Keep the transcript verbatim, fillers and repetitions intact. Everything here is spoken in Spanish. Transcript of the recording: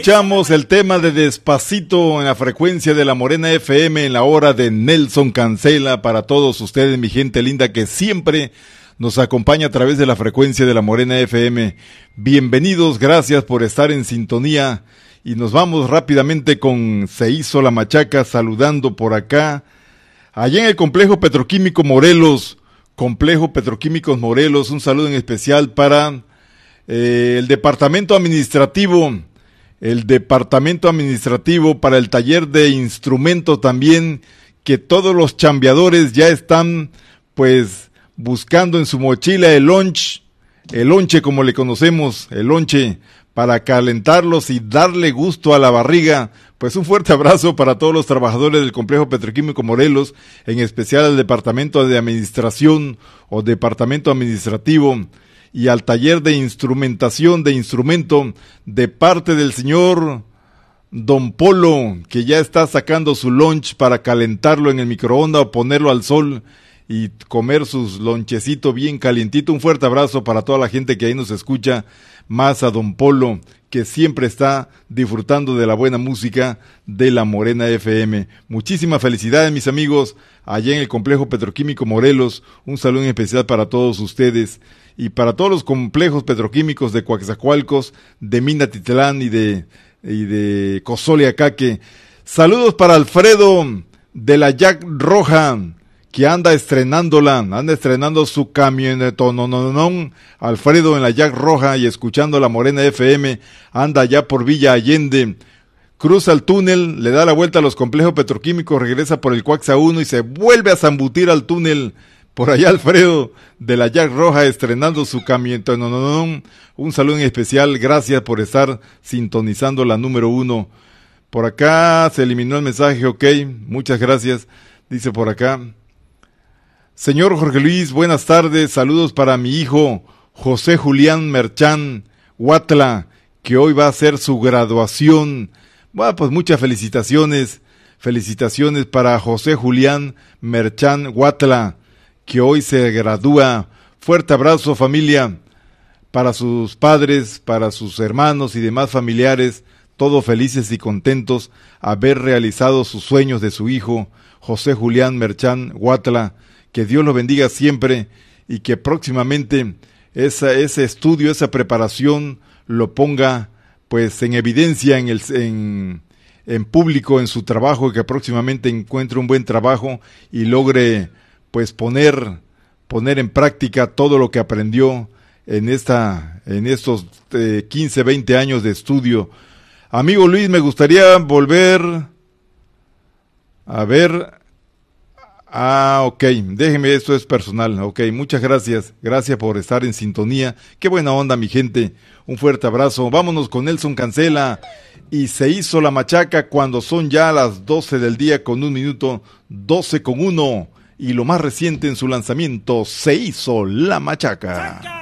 Escuchamos el tema de Despacito en la frecuencia de la Morena F M en la hora de Nelson Cancela para todos ustedes, mi gente linda que siempre nos acompaña a través de la frecuencia de la Morena F M. Bienvenidos, gracias por estar en sintonía y nos vamos rápidamente con Se hizo la machaca saludando por acá. Allá en el Complejo Petroquímico Morelos, Complejo Petroquímicos Morelos, un saludo en especial para eh, el Departamento Administrativo. El departamento administrativo para el taller de instrumentos también, que todos los chambeadores ya están pues buscando en su mochila el lunch, el lonche como le conocemos, el lonche para calentarlos y darle gusto a la barriga. Pues un fuerte abrazo para todos los trabajadores del Complejo Petroquímico Morelos, en especial al departamento de administración o departamento administrativo, y al taller de instrumentación de instrumento de parte del señor Don Polo, que ya está sacando su lunch para calentarlo en el microondas o ponerlo al sol y comer sus lonchecitos bien calientito. Un fuerte abrazo para toda la gente que ahí nos escucha, más a Don Polo, que siempre está disfrutando de la buena música de la Morena F M. Muchísimas felicidades, mis amigos, allá en el Complejo Petroquímico Morelos. Un saludo en especial para todos ustedes y para todos los complejos petroquímicos de Coaxacualcos, de Minatitlán y de, y de Cozoleacaque. Saludos para Alfredo de la Jack Roja, que anda estrenándola, anda estrenando su camionetonononón. Alfredo en la Jack Roja y escuchando la Morena F M, anda allá por Villa Allende. Cruza el túnel, le da la vuelta a los complejos petroquímicos, regresa por el Coaxa uno y se vuelve a zambutir al túnel. Por allá Alfredo de la Jack Roja estrenando su camionetonononón. Un saludo en especial, gracias por estar sintonizando la número uno. Por acá se eliminó el mensaje, ok, muchas gracias. Dice por acá: señor Jorge Luis, buenas tardes, saludos para mi hijo José Julián Merchán Huatla, que hoy va a hacer su graduación. Bueno, pues muchas felicitaciones, felicitaciones para José Julián Merchán Huatla, que hoy se gradúa. Fuerte abrazo, familia, para sus padres, para sus hermanos y demás familiares, todos felices y contentos haber realizado sus sueños de su hijo José Julián Merchán Huatla. Que Dios lo bendiga siempre y que próximamente esa, ese estudio, esa preparación lo ponga pues en evidencia en, el, en, en público en su trabajo, y que próximamente encuentre un buen trabajo y logre pues poner, poner en práctica todo lo que aprendió en, esta, en estos eh, quince, veinte años de estudio. Amigo Luis, me gustaría volver a ver... Ah, ok, déjeme, esto es personal, ok, muchas gracias, gracias por estar en sintonía, qué buena onda mi gente, un fuerte abrazo. Vámonos con Nelson Cancela y Se hizo la machaca cuando son ya las doce del día con un minuto, doce con uno, y lo más reciente en su lanzamiento, Se hizo la machaca.